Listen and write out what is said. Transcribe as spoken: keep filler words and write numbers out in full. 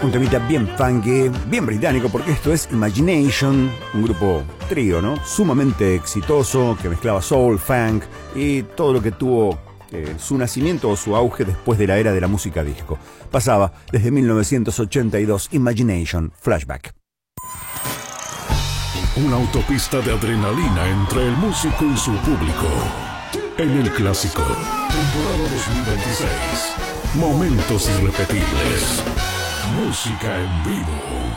Un temita bien funky, bien británico, porque esto es Imagination, un grupo trío, ¿no? Sumamente exitoso, que mezclaba soul, funk y todo lo que tuvo eh, su nacimiento o su auge después de la era de la música disco. Pasaba desde mil novecientos ochenta y dos, Imagination, Flashback. Una autopista de adrenalina entre el músico y su público. En el clásico, temporada dos mil veintiséis. Momentos irrepetibles. Música en vivo.